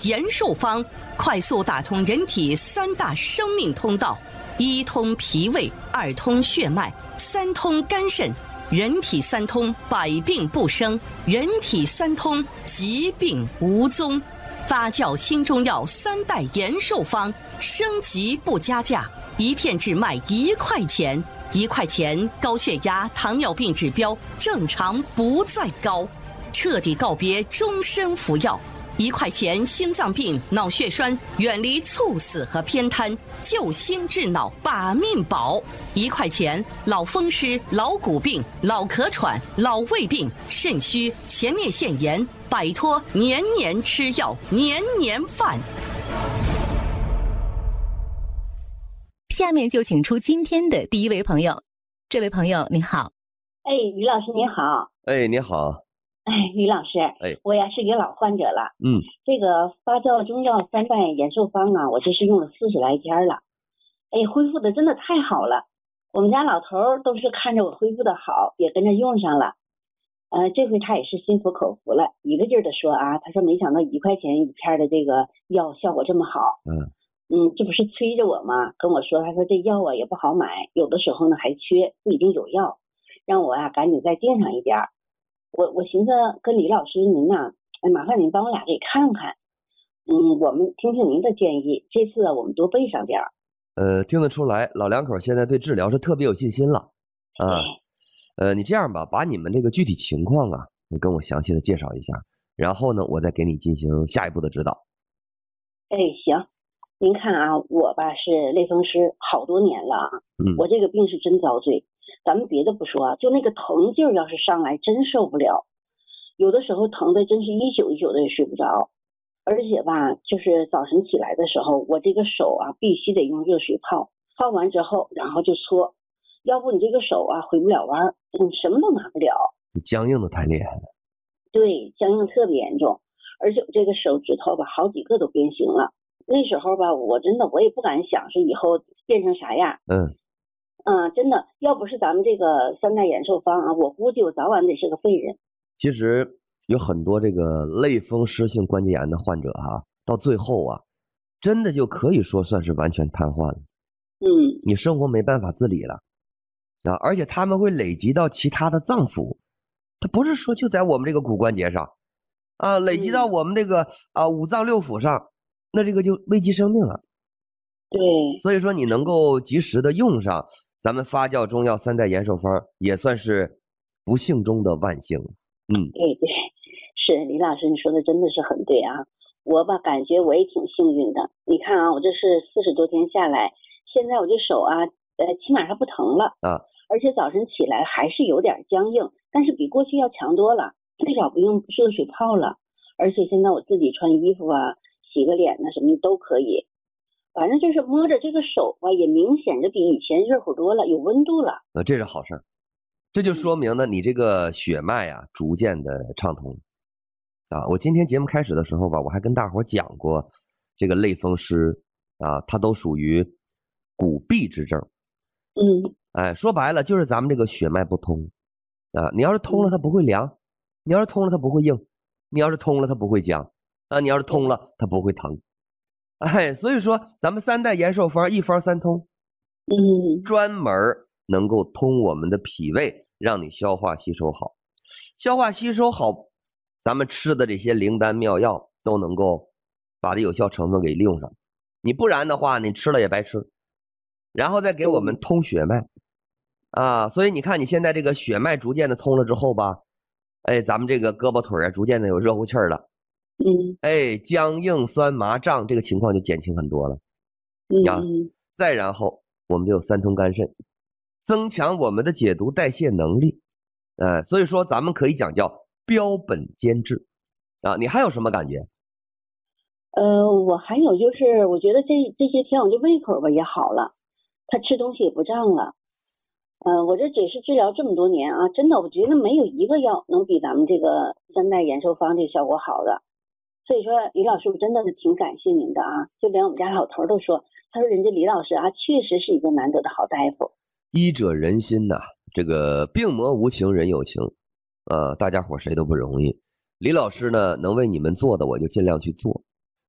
延寿方，快速打通人体3大生命通道：一通脾胃，二通血脉，三通肝肾。人体3通，百病不生；人体3通，疾病无踪。发酵新中药3代延寿方，升级不加价，一片只卖1块钱。1块钱，高血压、糖尿病指标正常不再高，彻底告别终身服药。1块钱，心脏病、脑血栓远离猝死和偏瘫，救心治脑把命保。1块钱，老风湿、老骨病、老咳喘、老胃病、肾虚、前列腺炎，摆脱年年吃药、年年犯。 下面就请出今天的第一位朋友。这位朋友你好。 于老师您好。 你好。 于老师，我呀是一个老患者了。这个发酵中药3代延寿方啊，我这是用了40来天了。恢复的真的太好了。我们家老头都是看着我恢复的好，也跟着用上了。这回他也是心服口服了，一个劲儿的说啊，他说没想到1块钱1片的这个药效果这么好。这不是催着我吗？跟我说，他说这药啊也不好买，有的时候呢还缺，不一定有药，让我赶紧再订上一点。我寻思跟李老师您呐，麻烦您帮我俩给看看，我们听听您的建议，这次我们多备上点。 听得出来，老两口现在对治疗是特别有信心了啊。你这样吧，把你们这个具体情况啊，你跟我详细的介绍一下，然后呢，我再给你进行下一步的指导。 行。您看啊，我吧是类风湿好多年了啊，我这个病是真遭罪。咱们别的不说啊，就那个疼劲儿要是上来真受不了，有的时候疼的真是一宿一宿的也睡不着。而且吧，就是早晨起来的时候，我这个手啊必须得用热水泡，泡完之后然后就搓，要不你这个手啊回不了弯，什么都拿不了。 僵硬的太厉害了。 对，僵硬特别严重，而且我这个手指头吧好几个都变形了。那时候吧，我真的我也不敢想是以后变成啥样。真的，要不是咱们这个3代延寿方啊，我估计我早晚得是个废人。 其实有很多这个类风湿性关节炎的患者到最后啊，真的就可以说算是完全瘫痪了。你生活没办法自理了而且他们会累积到其他的脏腑，它不是说就在我们这个骨关节上累积到我们这个五脏六腑上。那这个就危及生命了。 对， 所以说你能够及时的用上咱们发酵中药3代延寿方，也算是不幸中的万幸。 对，是李老师你说的真的是很对啊。我吧感觉我也挺幸运的。你看啊，我这是40多天下来，现在我这手啊起码还不疼了而且早晨起来还是有点僵硬，但是比过去要强多了，最少不用热水泡了。而且现在我自己穿衣服啊，洗个脸什么的都可以，反正就是摸着这个手吧，也明显的比以前热乎多了，有温度了。 这是好事儿，这就说明呢，你这个血脉逐渐的畅通我今天节目开始的时候吧，我还跟大伙讲过这个类风湿它都属于骨痹之症。说白了就是咱们这个血脉不通你要是通了它不会凉，你要是通了它不会硬，你要是通了它不会僵你要是通了它不会疼。所以说咱们3代延寿方1方3通，专门能够通我们的脾胃，让你消化吸收好。消化吸收好，咱们吃的这些灵丹妙药都能够把这有效成分给利用上，你不然的话你吃了也白吃。然后再给我们通血脉所以你看你现在这个血脉逐渐的通了之后吧，咱们这个胳膊腿逐渐的有热乎气儿了。僵硬酸麻胀这个情况就减轻很多了。再然后我们就有3通肝肾，增强我们的解毒代谢能力。所以说咱们可以讲叫标本兼治你还有什么感觉？ 我还有就是我觉得这些天我这胃口吧也好了，他吃东西也不胀了。我这只是治疗这么多年真的我觉得没有一个药能比咱们这个3代延寿方这效果好的。所以说李老师我真的是挺感谢您的就连我们家老头都说，他说人家李老师确实是一个难得的好大夫。 医者仁心这个病魔无情人有情大家伙谁都不容易。李老师呢能为你们做的我就尽量去做